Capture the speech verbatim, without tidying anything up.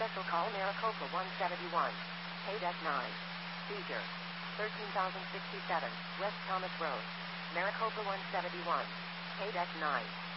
Special call Maricopa one seventy-one. Pay deck nine. Seizure. thirteen thousand sixty-seven, West Thomas Road. Maricopa one seventy-one. Pay deck nine.